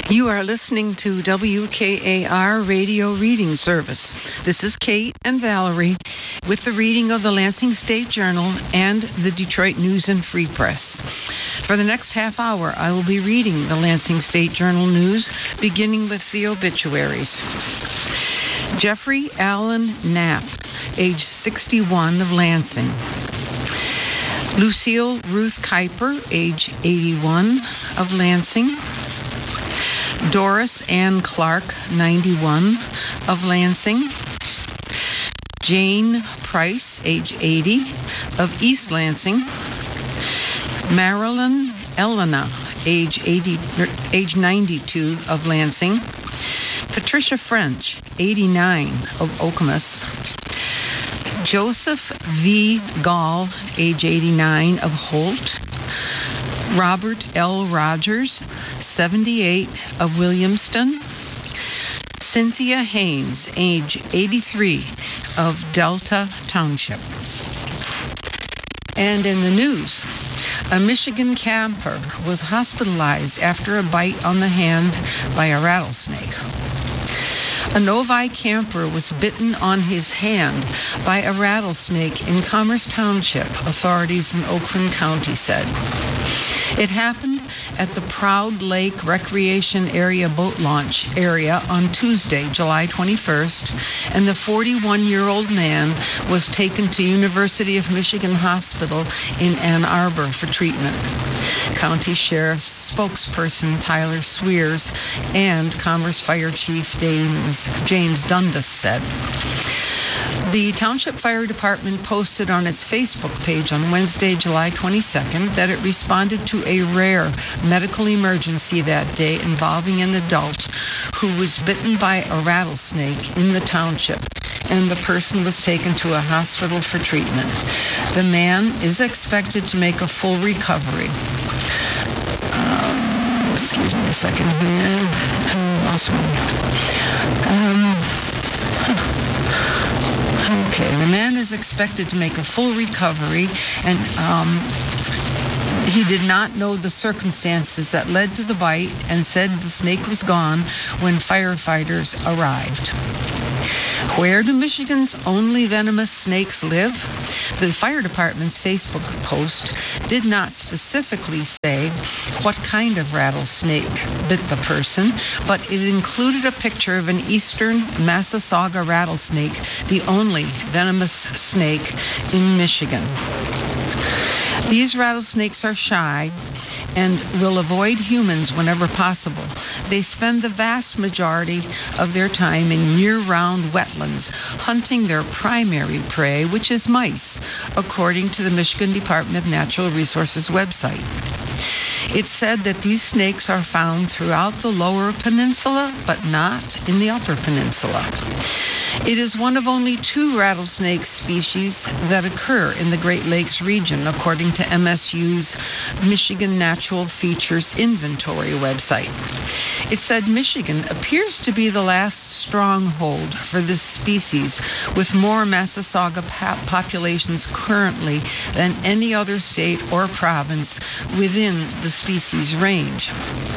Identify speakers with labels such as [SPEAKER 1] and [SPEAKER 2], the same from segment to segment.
[SPEAKER 1] You are listening to WKAR Radio Reading Service. This is Kate and Valerie with the reading of the Lansing State Journal and the Detroit News and Free Press. For the next half hour, I will be reading the Lansing State Journal news, beginning with the obituaries. Jeffrey Allen Knapp, age 61, of Lansing. Lucille Ruth Kuiper, age 81, of Lansing. Doris Ann Clark, 91, of Lansing. Jane Price, age 80, of East Lansing. Marilyn Elena, age 92, of Lansing. Patricia French, 89, of Okemos. Joseph V. Gall, age 89, of Holt. Robert L. Rogers, 78, of Williamston. Cynthia Haynes, age 83, of Delta Township. And in the news, a Michigan camper was hospitalized after a bite on the hand by a rattlesnake. A Novi camper was bitten on his hand by a rattlesnake in Commerce Township, authorities in Oakland County said. It happened at the Proud Lake Recreation Area boat launch area on Tuesday, July 21st, and the 41-year-old man was taken to University of Michigan Hospital in Ann Arbor for treatment. County Sheriff's spokesperson Tyler Swears and Commerce Fire Chief James Dundas said. The Township Fire Department posted on its Facebook page on Wednesday, July 22nd, that it responded to a rare medical emergency that day involving an adult who was bitten by a rattlesnake in the township, and the person was taken to a hospital for treatment. The man is expected to make a full recovery. Excuse me a second here. I lost one. Okay, the man is expected to make a full recovery, and he did not know the circumstances that led to the bite and said the snake was gone when firefighters arrived. Where do Michigan's only venomous snakes live? The fire department's Facebook post did not specifically say what kind of rattlesnake bit the person, but it included a picture of an eastern Massasauga rattlesnake, the only venomous snake in Michigan. These rattlesnakes are shy and will avoid humans whenever possible. They spend the vast majority of their time in year-round wetlands, hunting their primary prey, which is mice, according to the Michigan Department of Natural Resources website. It said that these snakes are found throughout the lower peninsula, but not in the upper peninsula. It is one of only 2 rattlesnake species that occur in the Great Lakes region, according to MSU's Michigan Natural Features Inventory website. It said Michigan appears to be the last stronghold for this species, with more Massasauga populations currently than any other state or province within the species range.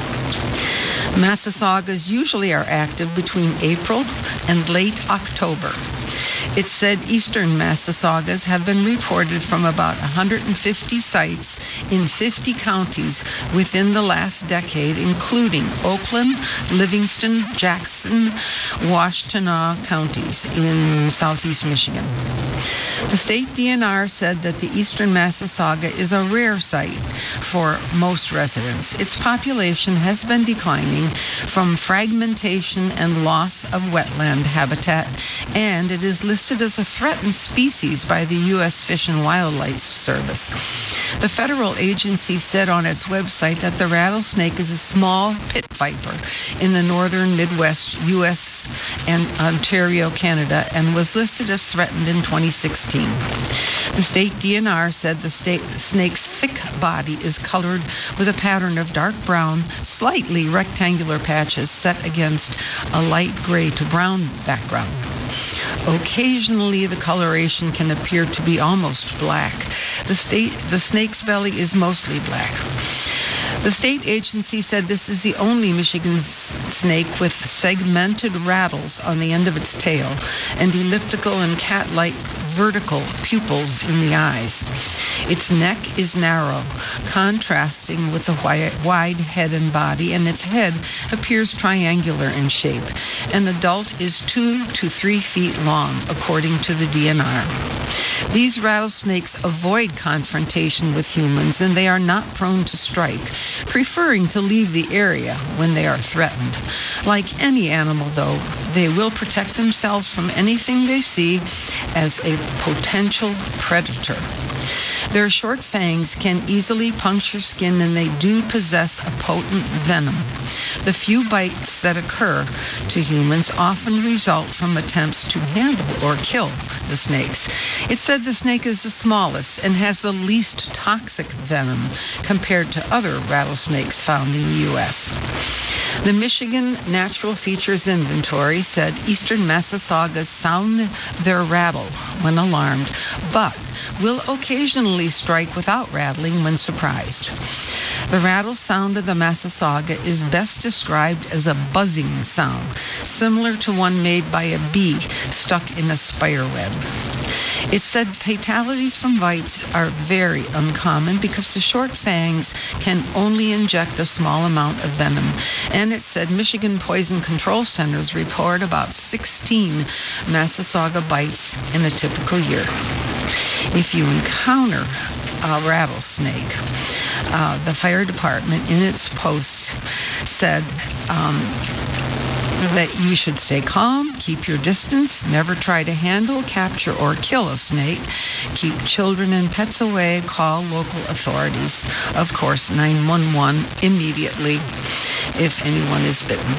[SPEAKER 1] Massasaugas usually are active between April and late October. It said eastern Massasaugas have been reported from about 150 sites in 50 counties within the last decade, including Oakland, Livingston, Jackson, Washtenaw counties in southeast Michigan. The state DNR said that the eastern Massasauga is a rare site for most residents. Its population has been declining from fragmentation and loss of wetland habitat, and it is listed as a threatened species by the U.S. Fish and Wildlife Service. The federal agency said on its website that the rattlesnake is a small pit viper in the northern Midwest U.S. and Ontario, Canada, and was listed as threatened in 2016. The state DNR said the snake's thick body is colored with a pattern of dark brown, slightly rectangular patches set against a light gray to brown background. Occasionally, the coloration can appear to be almost black. The snake's belly is mostly black. The state agency said this is the only Michigan snake with segmented rattles on the end of its tail and elliptical and cat-like vertical pupils in the eyes. Its neck is narrow, contrasting with the wide head and body, and its head appears triangular in shape. An adult is 2 to 3 feet long, according to the DNR. These rattlesnakes avoid confrontation with humans, and they are not prone to strike, preferring to leave the area when they are threatened. Like any animal, though, they will protect themselves from anything they see as a potential predator. Their short fangs can easily puncture skin, and they do possess a potent venom. The few bites that occur to humans often result from attempts to handle or kill the snakes. It's said the snake is the smallest and has the least toxic venom compared to other rattlesnakes found in the U.S. The Michigan Natural Features Inventory said eastern Massasaugas sound their rattle when alarmed, but will occasionally strike without rattling when surprised. The rattle sound of the Massasauga is best described as a buzzing sound, similar to one made by a bee stuck in a spider web. It said fatalities from bites are very uncommon because the short fangs can only inject a small amount of venom. And it said Michigan Poison Control Centers report about 16 Massasauga bites in a typical year. If you encounter a rattlesnake, the fire department in its post said that you should stay calm, keep your distance, never try to handle, capture, or kill a snake, keep children and pets away, call local authorities. Of course, 911 immediately if anyone is bitten.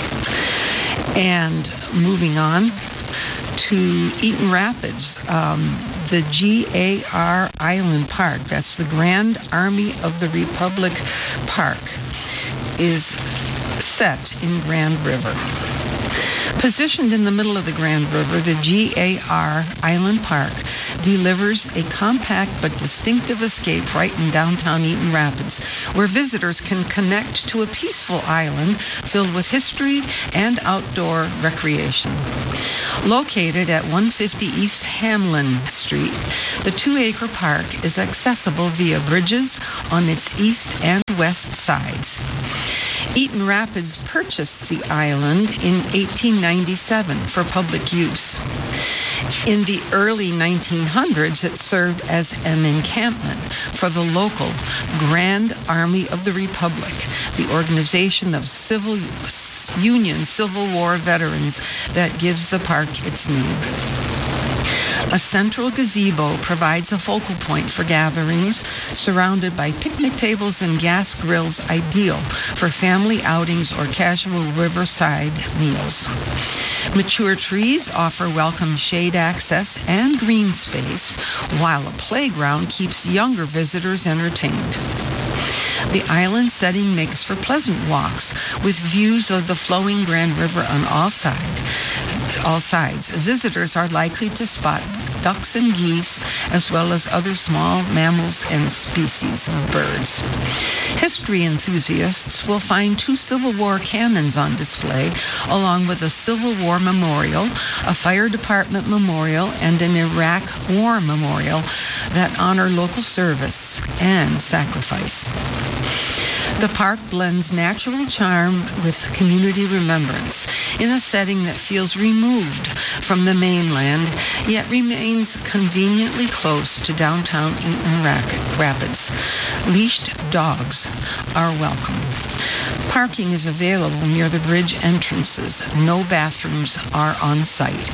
[SPEAKER 1] And moving on to Eaton Rapids, the GAR Island Park, that's the Grand Army of the Republic Park, is set in Grand River. Positioned in the middle of the Grand River, the GAR Island Park delivers a compact but distinctive escape right in downtown Eaton Rapids, where visitors can connect to a peaceful island filled with history and outdoor recreation. Located at 150 East Hamlin Street, the 2-acre park is accessible via bridges on its east and west sides. Eaton Rapids purchased the island in 1897 for public use. In the early 1900s, it served as an encampment for the local Grand Army of the Republic, the organization of Union Civil War veterans that gives the park its name. A central gazebo provides a focal point for gatherings, surrounded by picnic tables and gas grills, ideal for family outings or casual riverside meals. Mature trees offer welcome shade access and green space, while a playground keeps younger visitors entertained. The island setting makes for pleasant walks with views of the flowing Grand River on all sides. Visitors are likely to spot ducks and geese, as well as other small mammals and species of birds. History enthusiasts will find 2 Civil War cannons on display, along with a Civil War memorial, a fire department memorial, and an Iraq War memorial that honor local service and sacrifice. The park blends natural charm with community remembrance in a setting that feels removed from the mainland, yet remains conveniently close to downtown Eaton Rapids. Leashed dogs are welcome. Parking is available near the bridge entrances. No bathrooms are on site.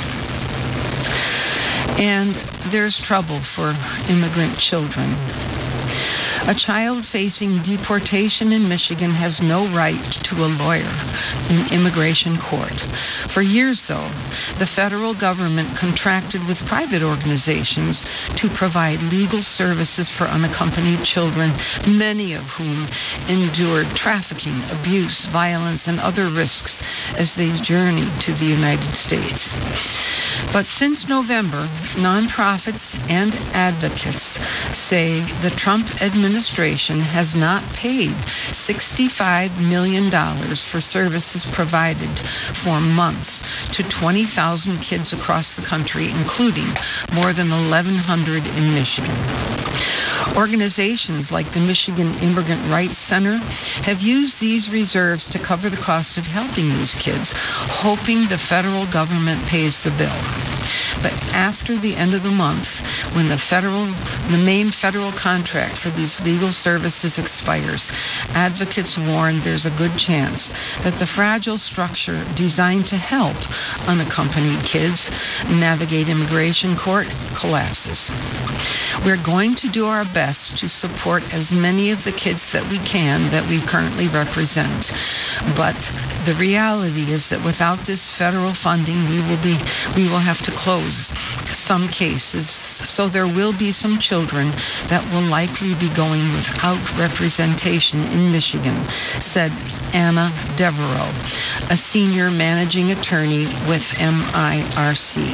[SPEAKER 1] And there's trouble for immigrant children. A child facing deportation in Michigan has no right to a lawyer in immigration court. For years, though, the federal government contracted with private organizations to provide legal services for unaccompanied children, many of whom endured trafficking, abuse, violence, and other risks as they journeyed to the United States. But since November, nonprofits and advocates say the Trump administration administration has not paid $65 million for services provided for months to 20,000 kids across the country, including more than 1,100 in Michigan. Organizations like the Michigan Immigrant Rights Center have used these reserves to cover the cost of helping these kids, hoping the federal government pays the bill. But after the end of the month, when the main federal contract for these legal services expires, advocates warn there's a good chance that the fragile structure designed to help unaccompanied kids navigate immigration court collapses. We're going to do our best to support as many of the kids that we can that we currently represent. But the reality is that without this federal funding, we will have to close some cases. So there will be some children that will likely be going without representation in Michigan, said Anna Devereaux, a senior managing attorney with MIRC.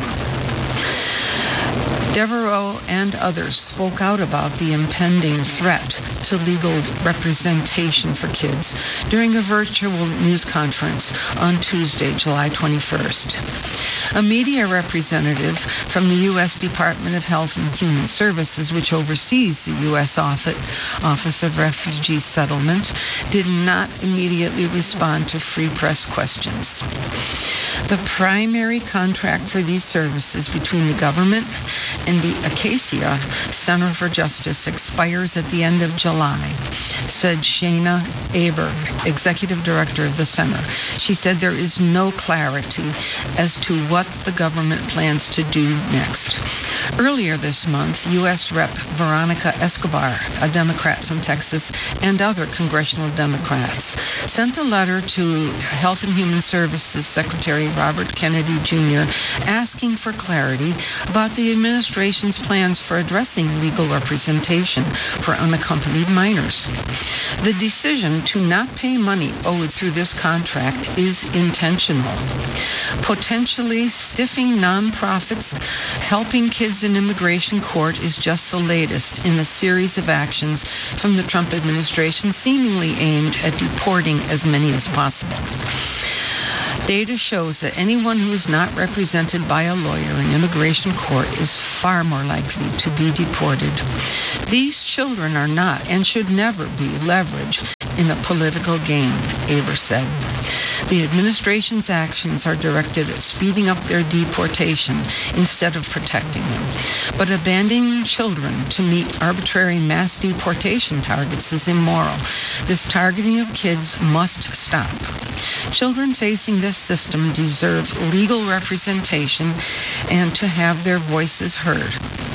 [SPEAKER 1] Devereaux and others spoke out about the impending threat to legal representation for kids during a virtual news conference on Tuesday, July 21st. A media representative from the U.S. Department of Health and Human Services, which oversees the U.S. Office of Refugee Settlement, did not immediately respond to Free Press questions. The primary contract for these services between the government and the Acacia Center for Justice expires at the end of July, said Shana Aber, executive director of the center. She said there is no clarity as to what the government plans to do next. Earlier this month, U.S. Rep. Veronica Escobar, a Democrat from Texas, and other congressional Democrats sent a letter to Health and Human Services Secretary Robert Kennedy Jr. asking for clarity about the administration's plans for addressing legal representation for unaccompanied minors. The decision to not pay money owed through this contract is intentional. Potentially stiffing nonprofits helping kids in immigration court is just the latest in a series of actions from the Trump administration seemingly aimed at deporting as many as possible. Data shows that anyone who is not represented by a lawyer in immigration court is far more likely to be deported. These children are not and should never be leveraged in a political game, Aber said. The administration's actions are directed at speeding up their deportation instead of protecting them. But abandoning children to meet arbitrary mass deportation targets is immoral. This targeting of kids must stop. Children facing this system deserve legal representation and to have their voices heard.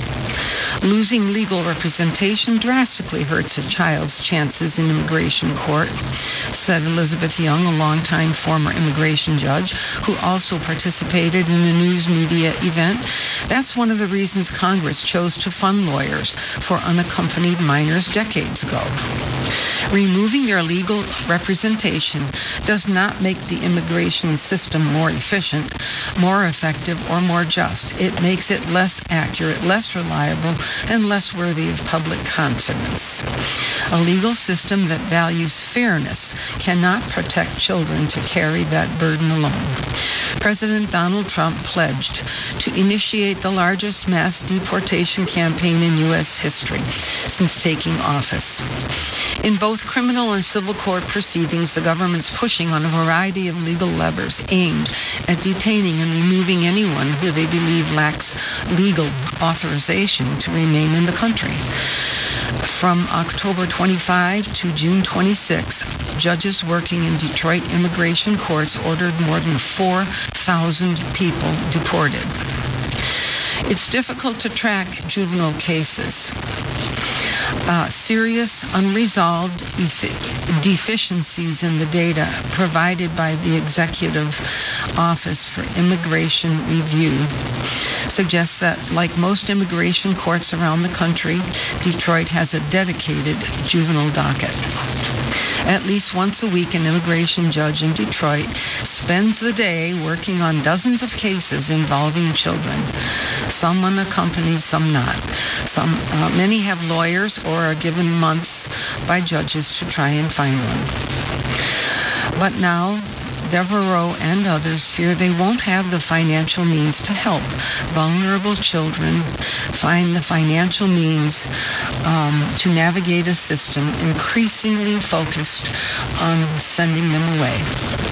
[SPEAKER 1] Losing legal representation drastically hurts a child's chances in immigration court, said Elizabeth Young, a longtime former immigration judge who also participated in the news media event. That's one of the reasons Congress chose to fund lawyers for unaccompanied minors decades ago. Removing their legal representation does not make the immigration system more efficient, more effective, or more just. It makes it less accurate, less reliable, and less worthy of public confidence. A legal system that values fairness cannot protect children to carry that burden alone. President Donald Trump pledged to initiate the largest mass deportation campaign in U.S. history since taking office. In both criminal and civil court proceedings, the government's pushing on a variety of legal levers aimed at detaining and removing anyone who they believe lacks legal authorization to remain in the country. From October 25 to June 26, judges working in Detroit immigration courts ordered more than 4,000 people deported. It's difficult to track juvenile cases. Serious unresolved deficiencies in the data provided by the Executive Office for Immigration Review suggests that, like most immigration courts around the country, Detroit has a dedicated juvenile docket. At least once a week, an immigration judge in Detroit spends the day working on dozens of cases involving children. Some unaccompanied, some not. Many have lawyers or are given months by judges to try and find one. But now, Devereaux and others fear they won't have the financial means to help vulnerable children find the financial means to navigate a system increasingly focused on sending them away.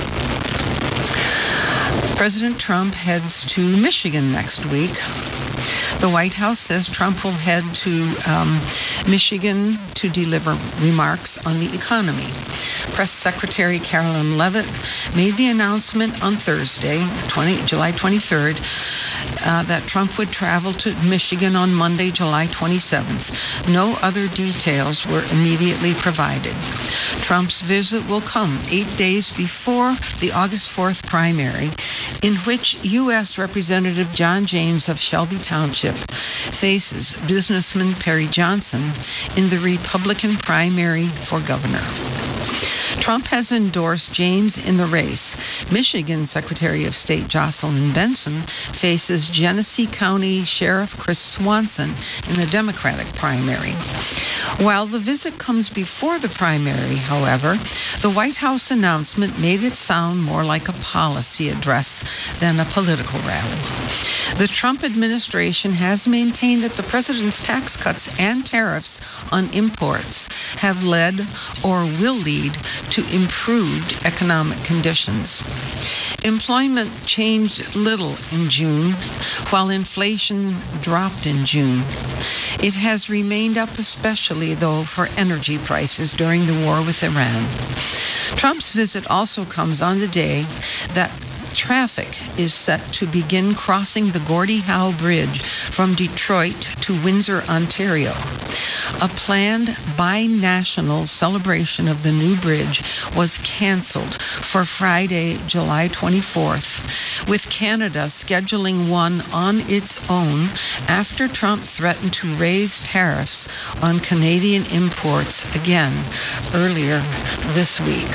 [SPEAKER 1] President Trump heads to Michigan next week. The White House says Trump will head to Michigan to deliver remarks on the economy. Press Secretary Carolyn Leavitt made the announcement on Thursday, July 23rd, that Trump would travel to Michigan on Monday, July 27th. No other details were immediately provided. Trump's visit will come 8 days before the August 4th primary, in which U.S. Representative John James of Shelby Township faces businessman Perry Johnson in the Republican primary for governor. Trump has endorsed James in the race. Michigan Secretary of State Jocelyn Benson faces Genesee County Sheriff Chris Swanson in the Democratic primary. While the visit comes before the primary, however, the White House announcement made it sound more like a policy address than a political rally. The Trump administration has maintained that the president's tax cuts and tariffs on imports have led or will lead to improved economic conditions. Employment changed little in June, while inflation dropped in June. It has remained up especially, though, for energy prices during the war with Iran. Trump's visit also comes on the day that traffic is set to begin crossing the Gordie Howe Bridge from Detroit to Windsor, Ontario. A planned bi-national celebration of the new bridge was canceled for Friday, July 24th, with Canada scheduling one on its own after Trump threatened to raise tariffs on Canadian imports again earlier this week.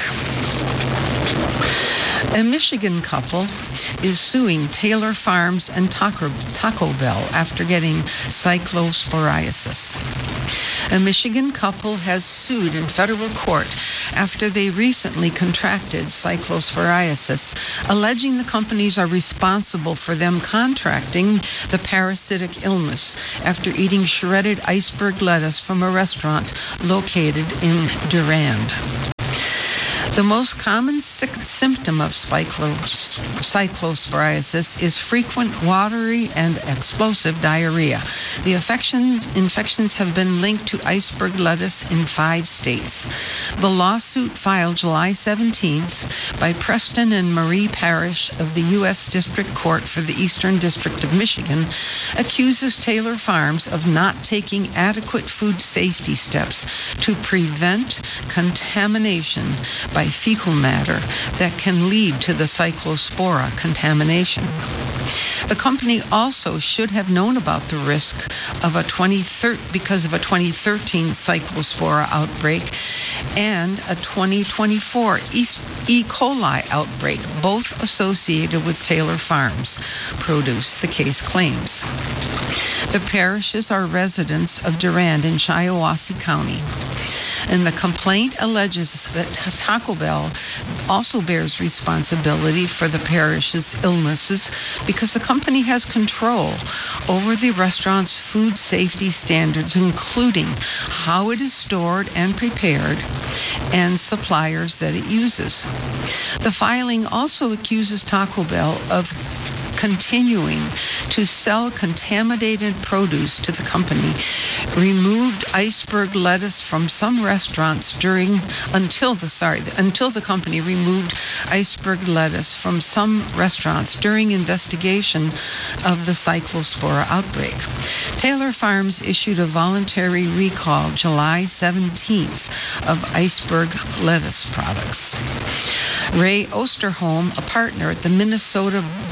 [SPEAKER 1] A Michigan couple is suing Taylor Farms and Taco Bell after getting cyclosporiasis. A Michigan couple has sued in federal court after they recently contracted cyclosporiasis, alleging the companies are responsible for them contracting the parasitic illness after eating shredded iceberg lettuce from a restaurant located in Durand. The most common symptom of cyclosporiasis is frequent watery and explosive diarrhea. The infections have been linked to iceberg lettuce in 5 states. The lawsuit filed July 17th by Preston and Marie Parrish of the U.S. District Court for the Eastern District of Michigan accuses Taylor Farms of not taking adequate food safety steps to prevent contamination by fecal matter that can lead to the cyclospora contamination. The company also should have known about the risk of because of a 2013 cyclospora outbreak and a 2024 E. coli outbreak, both associated with Taylor Farms produce, the case claims. The parishes are residents of Durand in Shiawassee County. And the complaint alleges that Taco Bell also bears responsibility for the parish's illnesses because the company has control over the restaurant's food safety standards, including how it is stored and prepared and suppliers that it uses. The filing also accuses Taco Bell of continuing to sell contaminated produce to the company, removed iceberg lettuce from some restaurants until the company removed iceberg lettuce from some restaurants during investigation of the cyclospora outbreak. Taylor Farms issued a voluntary recall July 17th of iceberg lettuce products. Ray Osterholm, a partner at the Minnesota-based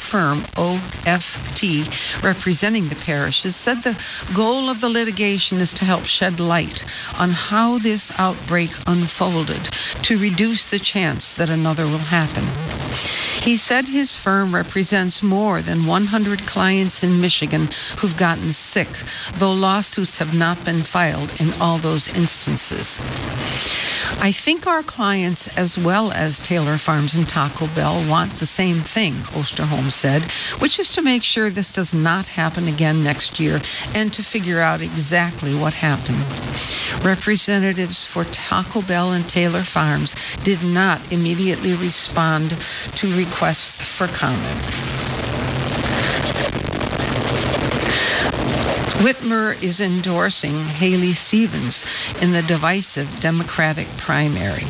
[SPEAKER 1] firm, OFT, representing the parishes, said the goal of the litigation is to help shed light on how this outbreak unfolded to reduce the chance that another will happen. He said his firm represents more than 100 clients in Michigan who've gotten sick, though lawsuits have not been filed in all those instances. I think our clients, as well as Taylor Farms and Taco Bell, want the same thing, Osterholm said, which is to make sure this does not happen again next year and to figure out exactly what happened. Representatives for Taco Bell and Taylor Farms did not immediately respond to requests for comment. Whitmer is endorsing Haley Stevens in the divisive Democratic primary.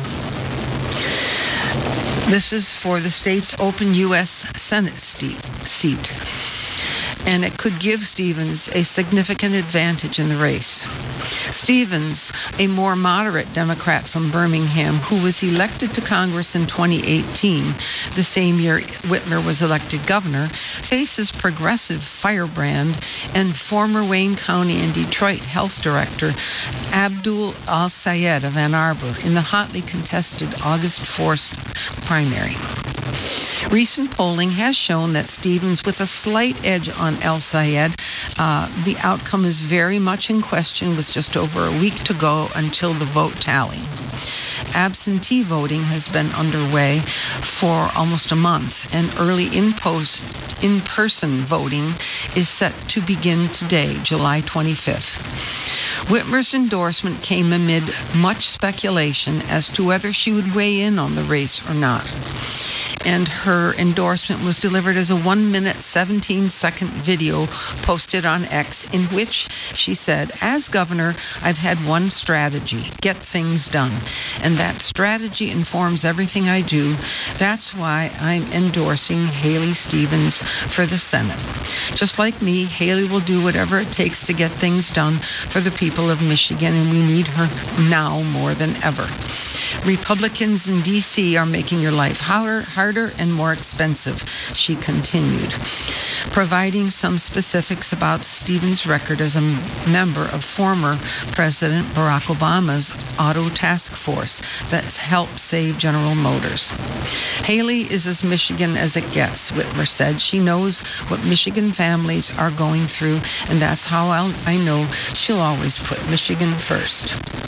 [SPEAKER 1] This is for the state's open U.S. Senate seat, and it could give Stevens a significant advantage in the race. Stevens, a more moderate Democrat from Birmingham who was elected to Congress in 2018, the same year Whitmer was elected governor, faces progressive firebrand and former Wayne County and Detroit Health Director Abdul Al-Sayed of Ann Arbor in the hotly contested August 4th primary. Recent polling has shown that Stevens with a slight edge on Al-Sayed. The outcome is very much in question with just over a week to go until the vote tally. Absentee voting has been underway for almost a month, and early in-person voting is set to begin today, July 25th. Whitmer's endorsement came amid much speculation as to whether she would weigh in on the race or not. And her endorsement was delivered as a 1-minute, 17-second video posted on X in which she said, "As governor, I've had one strategy, get things done. And that strategy informs everything I do. That's why I'm endorsing Haley Stevens for the Senate. Just like me, Haley will do whatever it takes to get things done for the people of Michigan, and we need her now more than ever. Republicans in D.C. are making your life harder and more expensive," she continued, providing some specifics about Stevens' record as a member of former President Barack Obama's auto task force that's helped save General Motors. Haley is as Michigan as it gets, Whitmer said. She knows what Michigan families are going through, and that's how I know she'll always put Michigan first.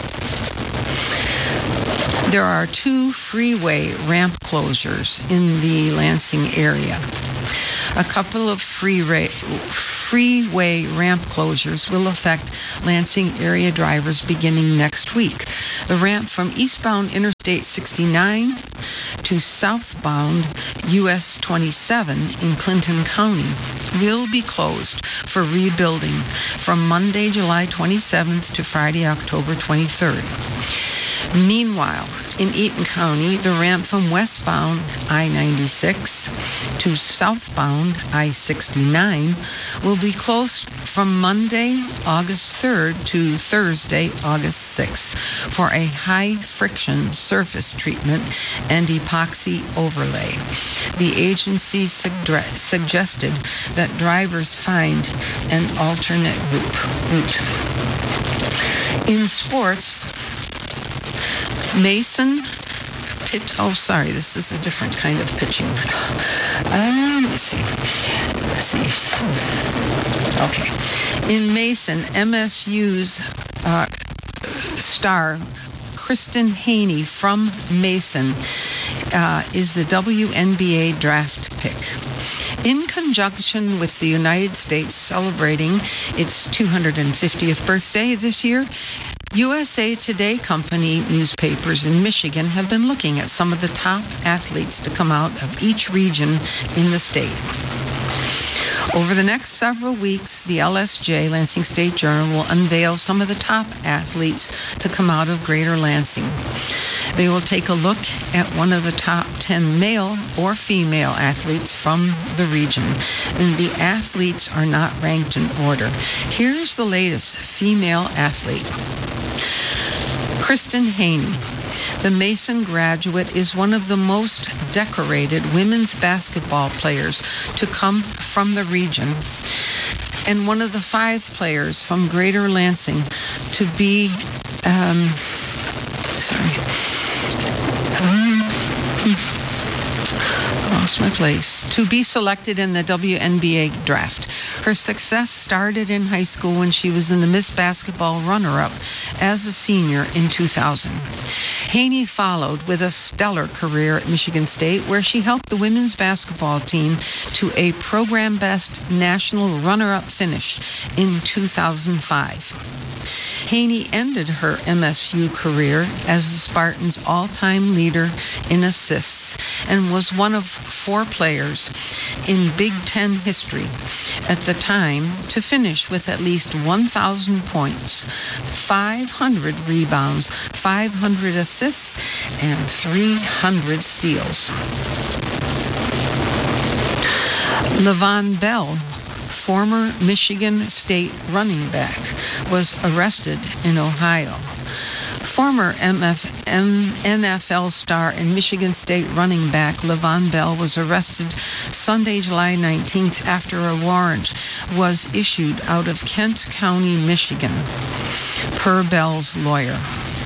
[SPEAKER 1] There are 2 freeway ramp closures in the Lansing area. A couple of freeway ramp closures will affect Lansing area drivers beginning next week. The ramp from eastbound Interstate 69 to southbound US 27 in Clinton County will be closed for rebuilding from Monday, July 27th to Friday, October 23rd. Meanwhile, in Eaton County, the ramp from westbound I-96 to southbound I-69 will be closed from Monday, August 3rd to Thursday, August 6th for a high-friction surface treatment and epoxy overlay. The agency suggested that drivers find an alternate route. In sports, Mason this is a different kind of pitching. Let's see. Okay. In Mason, MSU's star Kristen Haney from Mason is the WNBA draft pick. In conjunction with the United States celebrating its 250th birthday this year, USA Today company newspapers in Michigan have been looking at some of the top athletes to come out of each region in the state. Over the next several weeks, the LSJ, Lansing State Journal, will unveil some of the top athletes to come out of Greater Lansing. They will take a look at one of the top 10 male or female athletes from the region. And the athletes are not ranked in order. Here's the latest female athlete. Kristen Haney. The Mason graduate is one of the most decorated women's basketball players to come from the region, and one of the 5 players from Greater Lansing to be to be selected in the WNBA draft. Her success started in high school when she was in the Miss Basketball runner-up as a senior in 2000. Haney followed with a stellar career at Michigan State, where she helped the women's basketball team to a program-best national runner-up finish in 2005. Haney ended her MSU career as the Spartans' all-time leader in assists and was one of 4 players in Big Ten history at the time to finish with at least 1,000 points, 500 rebounds, 500 assists, and 300 steals. LaVon Bell, former Michigan State running back, was arrested in Ohio. Former NFL star and Michigan State running back LaVon Bell was arrested Sunday, July 19th after a warrant was issued out of Kent County, Michigan, per Bell's lawyer.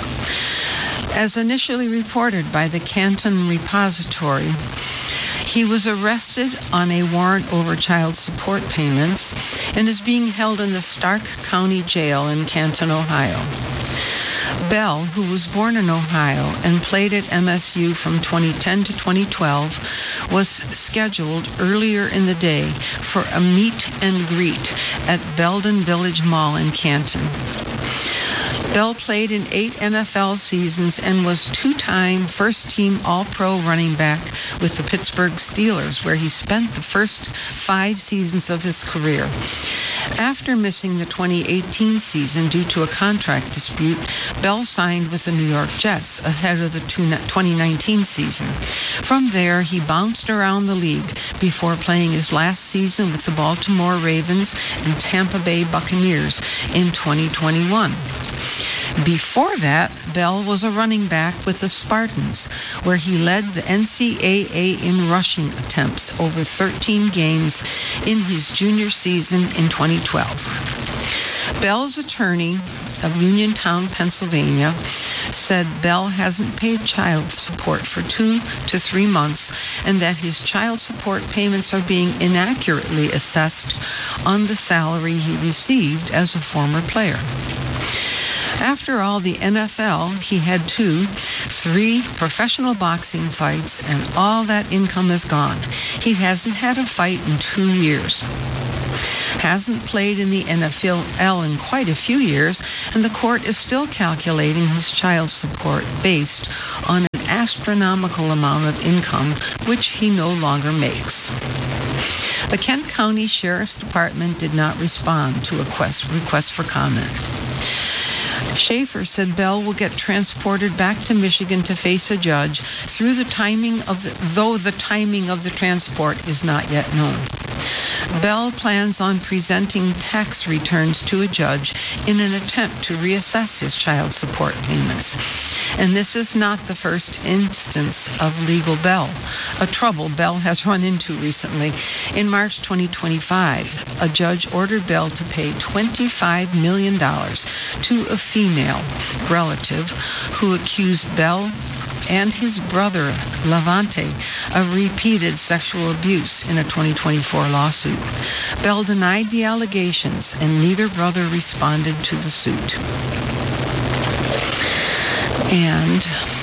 [SPEAKER 1] As initially reported by the Canton Repository, he was arrested on a warrant over child support payments and is being held in the Stark County Jail in Canton, Ohio. Bell, who was born in Ohio and played at MSU from 2010 to 2012, was scheduled earlier in the day for a meet and greet at Belden Village Mall in Canton. Bell played in 8 NFL seasons and was 2-time first-team All-Pro running back with the Pittsburgh Steelers, where he spent the first 5 seasons of his career. After missing the 2018 season due to a contract dispute, Bell signed with the New York Jets ahead of the 2019 season. From there, he bounced around the league before playing his last season with the Baltimore Ravens and Tampa Bay Buccaneers in 2021. Before that, Bell was a running back with the Spartans, where he led the NCAA in rushing attempts over 13 games in his junior season in 2012. Bell's attorney of Uniontown, Pennsylvania, said Bell hasn't paid child support for 2 to 3 months and that his child support payments are being inaccurately assessed on the salary he received as a former player. After all, the NFL, he had 3 professional boxing fights, and all that income is gone. He hasn't had a fight in 2 years. Hasn't played in the NFL in quite a few years, and the court is still calculating his child support based on an astronomical amount of income, which he no longer makes. The Kent County Sheriff's Department did not respond to a request for comment. Schaefer said Bell will get transported back to Michigan to face a judge though the timing of the transport is not yet known. Bell plans on presenting tax returns to a judge in an attempt to reassess his child support payments. And this is not the first instance of legal trouble Bell has run into recently. In March 2025, a judge ordered Bell to pay $25 million to a female relative who accused Bell and his brother, Levante, of repeated sexual abuse in a 2024 lawsuit. Bell denied the allegations, and neither brother responded to the suit. And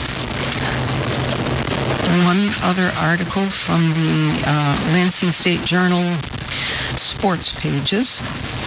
[SPEAKER 1] one other article from the Lansing State Journal sports pages.